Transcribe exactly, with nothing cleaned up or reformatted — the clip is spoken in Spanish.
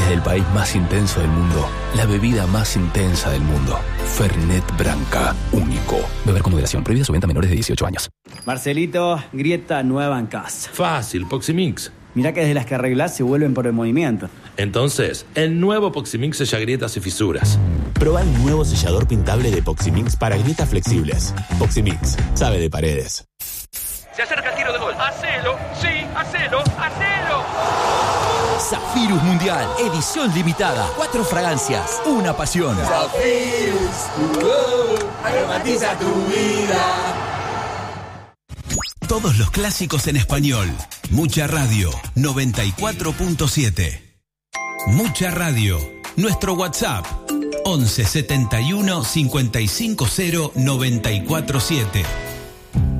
Desde el país más intenso del mundo, la bebida más intensa del mundo. Fernet Branca, único. Beber con moderación. Prohibida su venta a menores de dieciocho años. Marcelito, grieta nueva en casa. Fácil, Poximix. Mirá que desde las que arreglás se vuelven por el movimiento. Entonces, el nuevo Poximix sella grietas y fisuras. Proba el nuevo sellador pintable de Poximix para grietas flexibles. Poximix, sabe de paredes. Se acerca el tiro de gol. ¡Hacelo! ¡Sí! ¡Hacelo! ¡Hacelo! Zafirus Mundial, edición limitada. Cuatro fragancias, una pasión. Zafirus, uh, aromatiza tu vida. Todos los clásicos en español. Mucha Radio, noventa y cuatro punto siete. Mucha Radio. Nuestro WhatsApp, once setenta y uno cincuenta y cinco cero noventa y cuatro siete.